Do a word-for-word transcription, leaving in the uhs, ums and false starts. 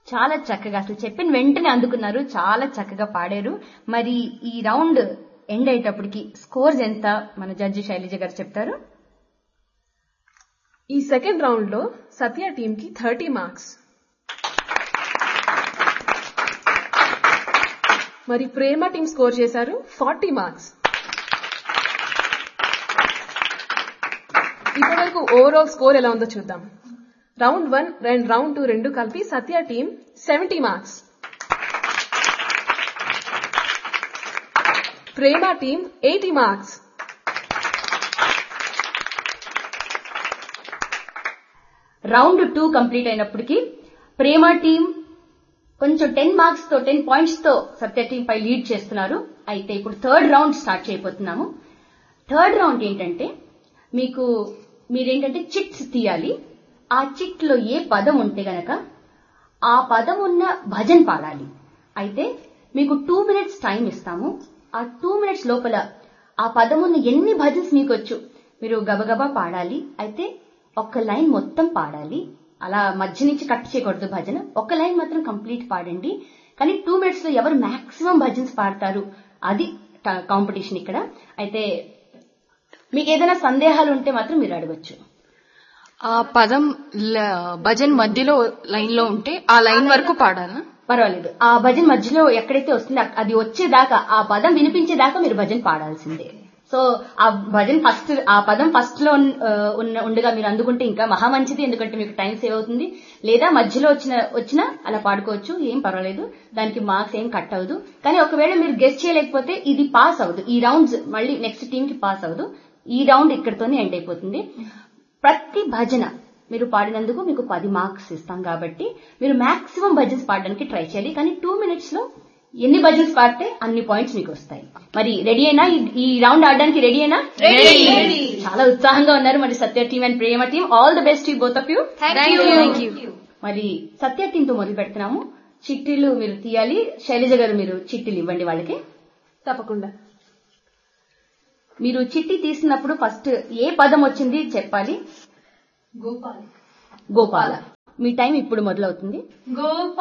చాలా చక్కగా అసలు చెప్పిన వెంటనే అందుకున్నారు, చాలా చక్కగా పాడారు. మరి ఈ రౌండ్ ఎండ్ అయ్యేటప్పటికి స్కోర్స్ ఎంత మన జడ్జి శైలజ గారు చెప్తారు. ఈ సెకండ్ రౌండ్ లో సత్య టీమ్ కి థర్టీ మార్క్స్, మరి ప్రేమ టీం స్కోర్ చేశారు ఫార్టీ మార్క్స్. ఇప్పటివరకు ఓవరాల్ స్కోర్ ఎలా ఉందో చూద్దాం. Round one and round two రెండు కలిపి సత్య టీం సెవెంటీ మార్క్స్, ప్రేమ team eighty marks. Round two complete అయినప్పటికీ ప్రేమ టీం కొంచెం టెన్ మార్క్స్ తో టెన్ పాయింట్స్ తో సత్య టీం పై లీడ్ చేస్తున్నారు. అయితే ఇప్పుడు థర్డ్ రౌండ్ స్టార్ట్ చేయబోతున్నాము. థర్డ్ రౌండ్ ఏంటంటే మీకు మీరేంటంటే చిట్స్ తీయాలి. ఆ చిట్ లో ఏ పదం ఉంటే గనక ఆ పదం ఉన్న భజన్ పాడాలి. అయితే మీకు టూ మినిట్స్ టైం ఇస్తాము. ఆ టూ మినిట్స్ లోపల ఆ పదం ఉన్న ఎన్ని భజన్స్ మీకు వచ్చు మీరు గబగబా పాడాలి. అయితే ఒక్క లైన్ మొత్తం పాడాలి, అలా మధ్య నుంచి కట్ చేయకూడదు భజన. ఒక్క లైన్ మాత్రం కంప్లీట్ పాడండి. కానీ టూ మినిట్స్ లో ఎవరు మాక్సిమం భజన్స్ పాడతారు అది కాంపిటీషన్ ఇక్కడ. అయితే మీకు ఏదైనా సందేహాలు ఉంటే మాత్రం మీరు అడగొచ్చు. ఆ పదం భజన్ మధ్యలో లైన్ లో ఉంటే ఆ లైన్ వరకు పాడాలా? పర్వాలేదు. ఆ భజన్ మధ్యలో ఎక్కడైతే వస్తుందో అది వచ్చేదాకా, ఆ పదం వినిపించేదాకా మీరు భజన్ పాడాల్సిందే. సో ఆ భజన్ ఫస్ట్ ఆ పదం ఫస్ట్ లో ఉండగా మీరు అందుకుంటే ఇంకా మహా మంచిది, ఎందుకంటే మీకు టైం సేవ్ అవుతుంది. లేదా మధ్యలో వచ్చిన వచ్చినా అలా పాడుకోవచ్చు, ఏం పర్వాలేదు, దానికి మార్క్స్ ఏం కట్ అవ్వదు. కానీ ఒకవేళ మీరు గెస్ చేయలేకపోతే ఇది పాస్ అవ్వదు, ఈ రౌండ్స్ మళ్ళీ నెక్స్ట్ టీమ్ కి పాస్ అవ్వదు. ఈ రౌండ్ ఇక్కడితోనే ఎండ్ అయిపోతుంది. ప్రతి భజన మీరు పాడినందుకు మీకు పది మార్క్స్ ఇస్తాం కాబట్టి మీరు మాక్సిమం భజన్స్ పాడడానికి ట్రై చేయాలి. కానీ టూ మినిట్స్ లో ఎన్ని భజన్స్ పాడితే అన్ని పాయింట్స్ మీకు వస్తాయి. మరి రెడీ అయినా? ఈ రౌండ్ ఆడడానికి రెడీ అయినా? చాలా ఉత్సాహంగా ఉన్నారు మరి సత్య team and Prema team. All the best you both of you. మరి సత్య టీం తో మొదలు పెడుతున్నాము. చిట్టీలు మీరు తీయాలి. శైలజ గారు మీరు చిట్టీలు ఇవ్వండి వాళ్ళకి. తప్పకుండా. మీరు చిట్టి తీసినప్పుడు ఫస్ట్ ఏ పదం వచ్చింది చెప్పాలి. గోపాల. గోపాల. మీ టైం ఇప్పుడు మొదలవుతుంది.